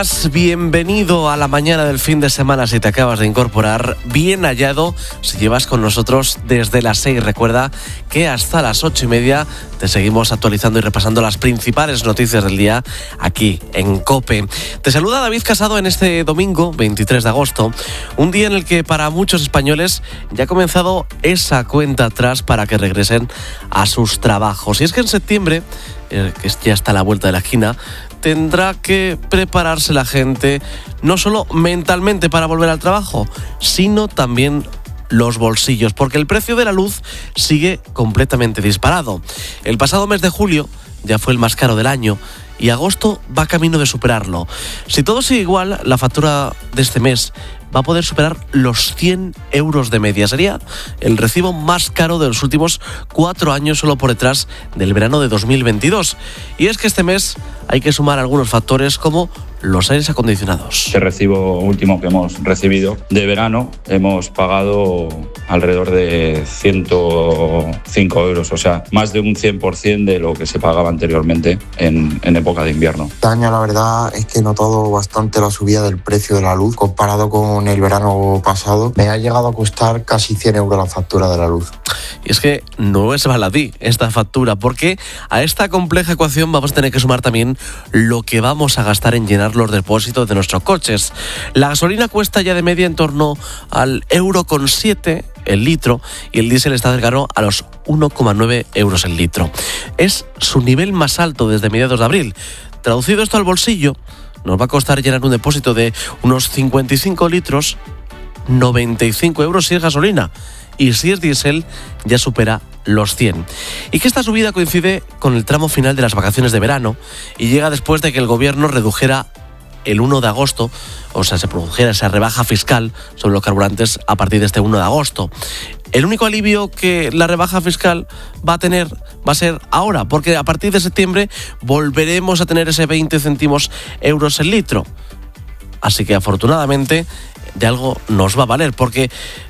Bienvenido a la mañana del fin de semana si te acabas de incorporar, bien hallado si llevas con nosotros desde las 6. Recuerda que hasta las 8:30 te seguimos actualizando y repasando las principales noticias del día aquí en COPE. Te saluda David Casado en este domingo 23 de agosto, un día en el que para muchos españoles ya ha comenzado esa cuenta atrás para que regresen a sus trabajos. Y es que en septiembre, que ya está a la vuelta de la esquina, tendrá que prepararse la gente no solo mentalmente para volver al trabajo, sino también los bolsillos, porque el precio de la luz sigue completamente disparado. El pasado mes de julio ya fue el más caro del año y agosto va camino de superarlo. Si todo sigue igual, la factura de este mes va a poder superar los 100 euros de media. Sería el recibo más caro de los últimos 4 años, solo por detrás del verano de 2022. Y es que este mes hay que sumar algunos factores como los aires acondicionados. Este recibo último que hemos recibido de verano hemos pagado alrededor de 105 euros, o sea, más de un 100% de lo que se pagaba anteriormente en época de invierno. Este año la verdad es que he notado bastante la subida del precio de la luz comparado con el verano pasado. Me ha llegado a costar casi 100 euros la factura de la luz. Y es que no es baladí esta factura, porque a esta compleja ecuación vamos a tener que sumar también lo que vamos a gastar en llenar los depósitos de nuestros coches. La gasolina cuesta ya de media en torno al €1,7 el litro y el diésel está cercano a los 1,9 euros el litro. Es su nivel más alto desde mediados de abril. Traducido esto al bolsillo, nos va a costar llenar un depósito de unos 55 litros, 95 euros si es gasolina. Y si es diésel, ya supera los 100. Y que esta subida coincide con el tramo final de las vacaciones de verano y llega después de que el gobierno redujera el 1 de agosto, o sea, se produjera esa rebaja fiscal sobre los carburantes a partir de este 1 de agosto. El único alivio que la rebaja fiscal va a tener va a ser ahora, porque a partir de septiembre volveremos a tener ese 20 céntimos euros el litro. Así que afortunadamente de algo nos va a valer, porque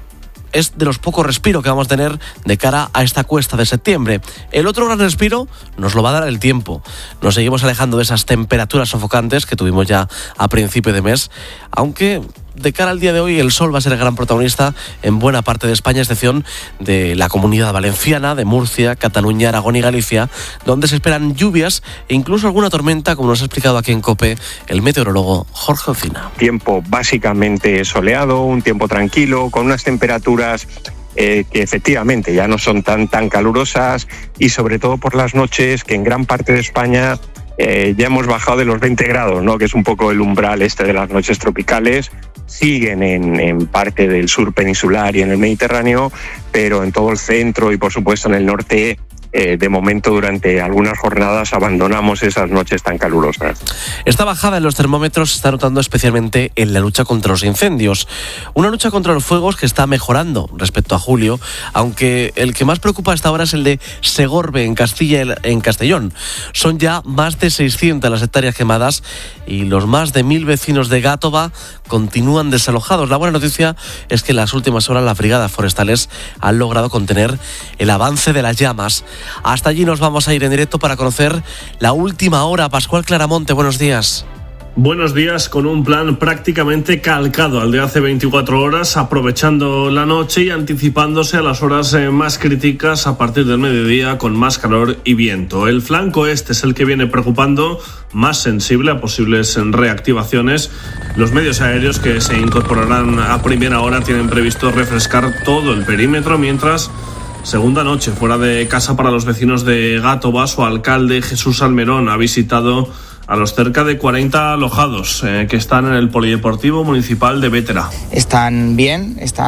es de los pocos respiros que vamos a tener de cara a esta cuesta de septiembre. El otro gran respiro nos lo va a dar el tiempo. Nos seguimos alejando de esas temperaturas sofocantes que tuvimos ya a principio de mes, aunque de cara al día de hoy el sol va a ser el gran protagonista en buena parte de España, a excepción de la Comunidad Valenciana, de Murcia, Cataluña, Aragón y Galicia, donde se esperan lluvias e incluso alguna tormenta, como nos ha explicado aquí en COPE el meteorólogo Jorge Ocina. Tiempo básicamente soleado, un tiempo tranquilo, con unas temperaturas que efectivamente ya no son tan calurosas, y sobre todo por las noches, que en gran parte de España ya hemos bajado de los 20 grados, ¿no? Que es un poco el umbral de las noches tropicales. Siguen en parte del sur peninsular y en el Mediterráneo, pero en todo el centro y por supuesto en el norte, de momento durante algunas jornadas abandonamos esas noches tan calurosas. Esta bajada en los termómetros se está notando especialmente en la lucha contra los incendios. Una lucha contra los fuegos que está mejorando respecto a julio, aunque el que más preocupa hasta ahora es el de Segorbe, en Castellón. Son ya más de 600 las hectáreas quemadas y los más de 1000 vecinos de Gátova continúan desalojados. La buena noticia es que en las últimas horas las brigadas forestales han logrado contener el avance de las llamas. Hasta allí nos vamos a ir en directo para conocer la última hora. Pascual Claramonte, buenos días. Buenos días, con un plan prácticamente calcado al de hace 24 horas, aprovechando la noche y anticipándose a las horas más críticas a partir del mediodía, con más calor y viento. El flanco este es el que viene preocupando, más sensible a posibles reactivaciones. Los medios aéreos que se incorporarán a primera hora tienen previsto refrescar todo el perímetro, mientras segunda noche fuera de casa para los vecinos de Gátova. Su alcalde, Jesús Almerón, ha visitado a los cerca de 40 alojados que están en el Polideportivo Municipal de Bétera. Están bien, están